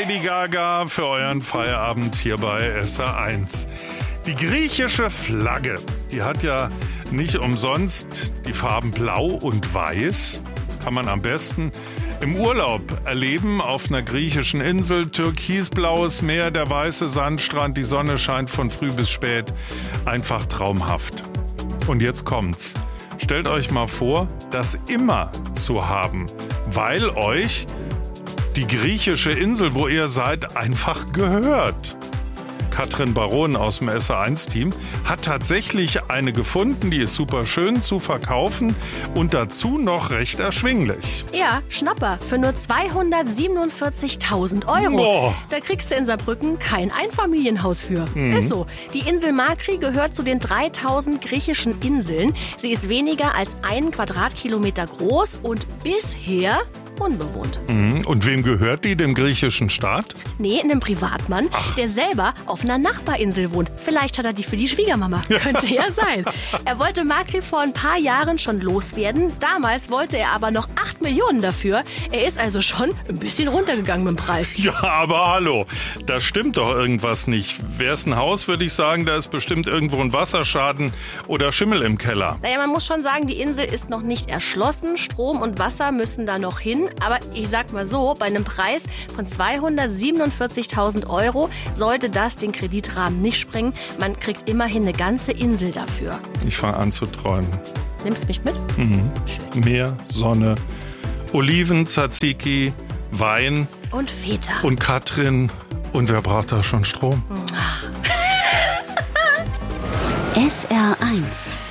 Lady Gaga für euren Feierabend hier bei SR1. Die griechische Flagge, die hat ja nicht umsonst die Farben Blau und Weiß. Das kann man am besten im Urlaub erleben auf einer griechischen Insel. Türkisblaues Meer, der weiße Sandstrand, die Sonne scheint von früh bis spät. Einfach traumhaft. Und jetzt kommt's. Stellt euch mal vor, das immer zu haben, weil euch die griechische Insel, wo ihr seid, einfach gehört. Katrin Baron aus dem SR1-Team hat tatsächlich eine gefunden, die ist super schön zu verkaufen und dazu noch recht erschwinglich. Ja, Schnapper für nur 247.000 Euro. Boah. Da kriegst du in Saarbrücken kein Einfamilienhaus für. Ist so. Die Insel Makri gehört zu den 3000 griechischen Inseln. Sie ist weniger als 1 Quadratkilometer groß und bisher unbewohnt. Und wem gehört die? Dem griechischen Staat? Nee, einem Privatmann, der selber auf einer Nachbarinsel wohnt. Vielleicht hat er die für die Schwiegermama. Könnte ja sein. Er wollte Makri vor ein paar Jahren schon loswerden. Damals wollte er aber noch 8 Millionen dafür. Er ist also schon ein bisschen runtergegangen mit dem Preis. Ja, aber hallo, da stimmt doch irgendwas nicht. Wäre es ein Haus, würde ich sagen, da ist bestimmt irgendwo ein Wasserschaden oder Schimmel im Keller. Naja, man muss schon sagen, die Insel ist noch nicht erschlossen. Strom und Wasser müssen da noch hin. Aber ich sag mal so, bei einem Preis von 247.000 Euro sollte das den Kreditrahmen nicht sprengen. Man kriegt immerhin eine ganze Insel dafür. Ich fange an zu träumen. Nimmst mich mit? Schön. Meer, Sonne, Oliven, Tzatziki, Wein Und Feta. und Katrin. Und wer braucht da schon Strom? SR1